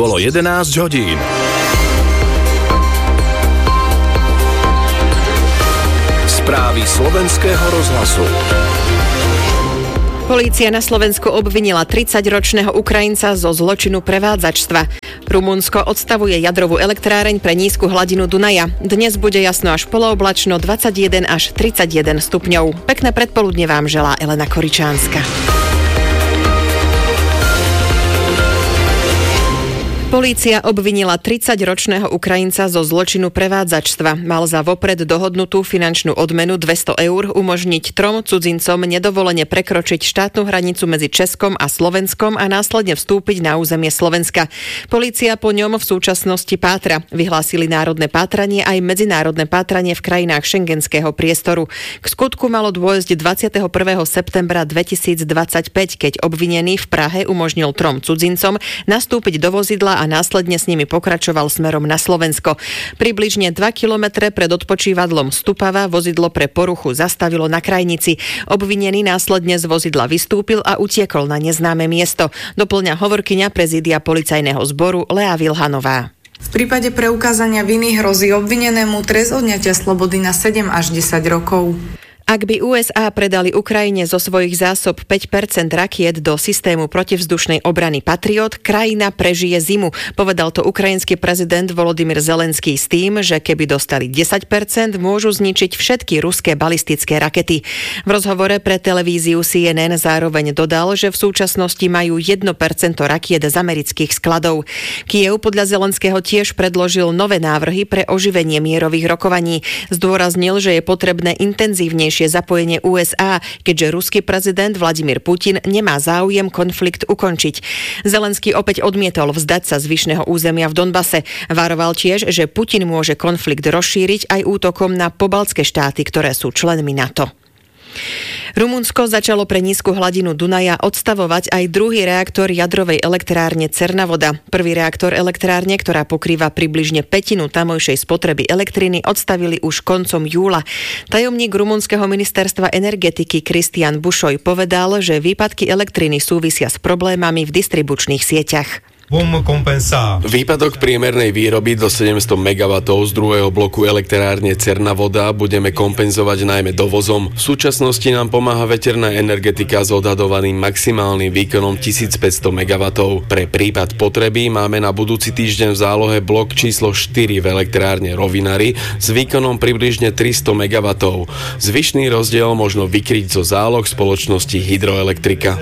Bolo 11 hodín. Správy slovenského rozhlasu. Polícia na Slovensku obvinila 30-ročného Ukrajinca zo zločinu prevádzačstva. Rumunsko odstavuje jadrovú elektráreň pre nízku hladinu Dunaja. Dnes bude jasno až polooblačno, 21 až 31 stupňov. Pekné predpoludne vám želá Elena Koričánska. Polícia obvinila 30-ročného Ukrajinca zo zločinu prevádzačstva. Mal za vopred dohodnutú finančnú odmenu 200 eur umožniť 3 cudzincom nedovolene prekročiť štátnu hranicu medzi Českom a Slovenskom a následne vstúpiť na územie Slovenska. Polícia po ňom v súčasnosti pátra. Vyhlásili národné pátranie aj medzinárodné pátranie v krajinách šengenského priestoru. K skutku malo dôjsť 21. septembra 2025, keď obvinený v Prahe umožnil 3 cudzincom nastúpiť do vozidla a následne s nimi pokračoval smerom na Slovensko. Približne 2 kilometre pred odpočívadlom Stupava vozidlo pre poruchu zastavilo na krajnici. Obvinený následne z vozidla vystúpil a utiekol na neznáme miesto. Doplňa hovorkyňa prezídia policajného zboru Lea Vilhanová. V prípade preukázania viny hrozí obvinenému trest odňatia slobody na 7 až 10 rokov. Ak by USA predali Ukrajine zo svojich zásob 5% rakiet do systému protivzdušnej obrany Patriot, krajina prežije zimu. Povedal to ukrajinský prezident Volodymyr Zelenský s tým, že keby dostali 10%, môžu zničiť všetky ruské balistické rakety. V rozhovore pre televíziu CNN zároveň dodal, že v súčasnosti majú 1% rakiet z amerických skladov. Kyjev podľa Zelenského tiež predložil nové návrhy pre oživenie mierových rokovaní. Zdôraznil, že je potrebné intenzívnejšie zapojenie USA, keďže ruský prezident Vladimír Putin nemá záujem konflikt ukončiť. Zelenský opäť odmietol vzdať sa zvyšného územia v Donbase. Varoval tiež, že Putin môže konflikt rozšíriť aj útokom na pobaltské štáty, ktoré sú členmi NATO. Rumunsko začalo pre nízku hladinu Dunaja odstavovať aj druhý reaktor jadrovej elektrárne Cernavoda. Prvý reaktor elektrárne, ktorá pokrýva približne 1/5 tamojšej spotreby elektriny, odstavili už koncom júla. Tajomník rumunského ministerstva energetiky Kristian Bušoj povedal, že výpadky elektriny súvisia s problémami v distribučných sieťach. Výpadok priemernej výroby do 700 MW z druhého bloku elektrárne Cernavoda budeme kompenzovať najmä dovozom. V súčasnosti nám pomáha veterná energetika s odhadovaným maximálnym výkonom 1500 MW. Pre prípad potreby máme na budúci týždeň v zálohe blok číslo 4 v elektrárne Rovinary s výkonom približne 300 MW. Zvyšný rozdiel možno vykryť zo záloh spoločnosti Hydroelektrika.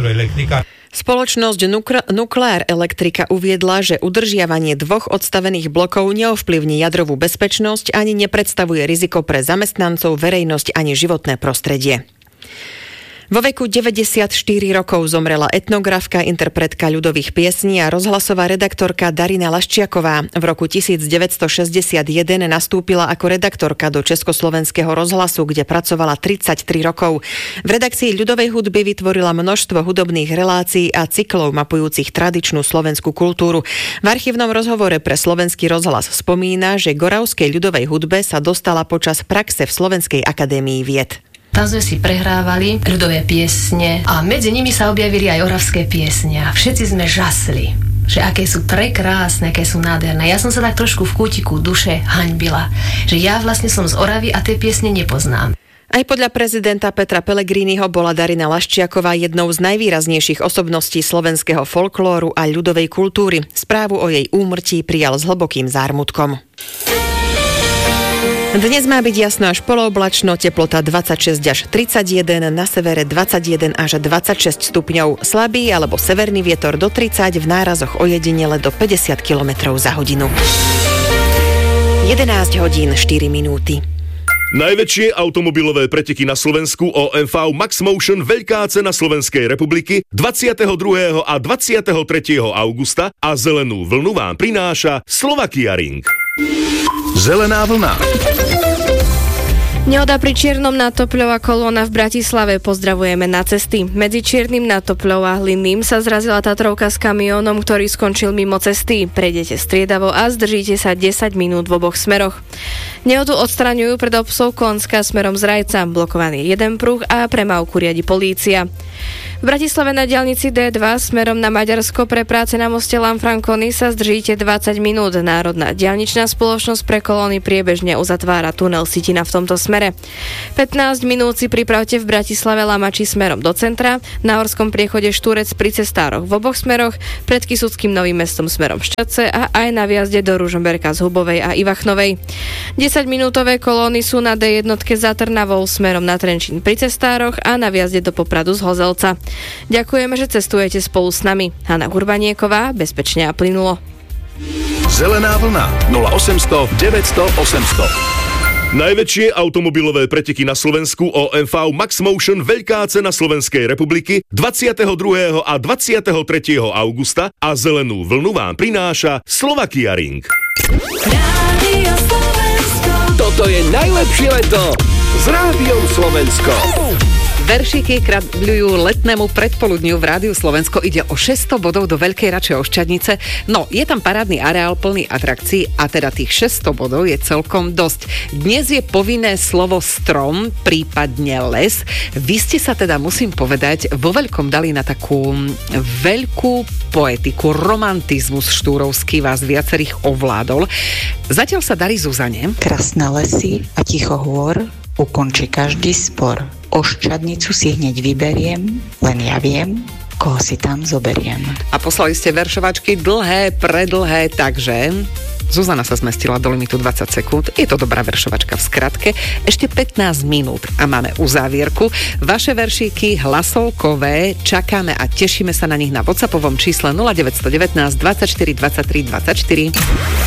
Spoločnosť Nukleár Elektrika uviedla, že udržiavanie 2 odstavených blokov neovplyvní jadrovú bezpečnosť ani nepredstavuje riziko pre zamestnancov, verejnosť ani životné prostredie. Vo veku 94 rokov zomrela etnografka, interpretka ľudových piesní a rozhlasová redaktorka Darina Laščiaková. V roku 1961 nastúpila ako redaktorka do Československého rozhlasu, kde pracovala 33 rokov. V redakcii ľudovej hudby vytvorila množstvo hudobných relácií a cyklov mapujúcich tradičnú slovenskú kultúru. V archívnom rozhovore pre Slovenský rozhlas spomína, že k oravskej ľudovej hudbe sa dostala počas praxe v Slovenskej akadémii vied. Tam sme si prehrávali ľudové piesne a medzi nimi sa objavili aj oravské piesne a všetci sme žasli, že aké sú prekrásne, aké sú nádherné. Ja som sa tak trošku v kútiku duše hanbila, že ja vlastne som z Oravy a tie piesne nepoznám. Aj podľa prezidenta Petra Pellegriniho bola Darina Laščiaková jednou z najvýraznejších osobností slovenského folklóru a ľudovej kultúry. Správu o jej úmrtí prijal s hlbokým zármutkom. Dnes má byť jasno až polooblačno, teplota 26 až 31, na severe 21 až 26 stupňov, slabý alebo severný vietor do 30, v nárazoch ojedinele do 50 km za hodinu. 11 hodín 4 minúty. Najväčšie automobilové preteky na Slovensku OMV Max Motion Veľká cena Slovenskej republiky 22. a 23. augusta a zelenú vlnu vám prináša Slovakia Ring. Zelená vlna. Nehoda pri Čiernom nad Topľou a kolóna v Bratislave, pozdravujeme na cesty. Medzi Čiernym nad Topľou a Hlinným sa zrazila Tatrovka s kamiónom, ktorý skončil mimo cesty. Prejdete striedavo a zdržíte sa 10 minút v oboch smeroch. Nehodu odstraňujú pred obcov Konská smerom z Rajca, blokovaný jeden pruh a premávku riadi polícia. V Bratislave na diaľnici D2 smerom na Maďarsko pre práce na moste Lanfranconi sa zdržíte 20 minút. Národná diaľničná spoločnosť pre kolóny priebežne uzatvára tunel Sitina v tomto smere. 15 minút si pripravte v Bratislave Lamači smerom do centra, na horskom priechode Štúrec pri cestároch v oboch smeroch, pred Kysuckým Novým Mestom smerom Šťatce a aj na viazde do Ružomberka z Hubovej a Ivachnovej. 10-minútové kolóny sú na D1 za Trnavou smerom na Trenčín pri cestároch a na viazde do Popradu z Hozelca. Ďakujeme, že cestujete spolu s nami. Hana Urbanieková, bezpečne a plynulo. Zelená vlna 0800 900 800. Najväčšie automobilové preteky na Slovensku OMV Max Motion Veľká cena Slovenskej republiky 22. a 23. augusta a zelenú vlnu vám prináša Slovakia Ring. Toto je najlepšie leto s Rádiom Slovensko. Veršiky kradľujú letnému predpoludniu v Rádiu Slovensko. Ide o 600 bodov do Veľkej Račej Oščadnice. No, je tam parádny areál plný atrakcií a teda tých 600 bodov je celkom dosť. Dnes je povinné slovo strom, prípadne les. Vy ste sa teda, musím povedať, vo veľkom dali na takú veľkú poetiku, romantizmus štúrovský vás viacerých ovládol. Zatiaľ sa darí Zuzane. Krásne lesy a ticho hôr ukončí každý spor. Oščadnicu si hneď vyberiem, len ja viem, koho si tam zoberiem. A poslali ste veršovačky dlhé, predlhé, takže Zuzana sa zmestila do limitu 20 sekúnd. Je to dobrá veršovačka v skratke. Ešte 15 minút a máme uzávierku. Vaše veršíky hlasovkové čakáme a tešíme sa na nich na WhatsAppovom čísle 0919 24 23 24.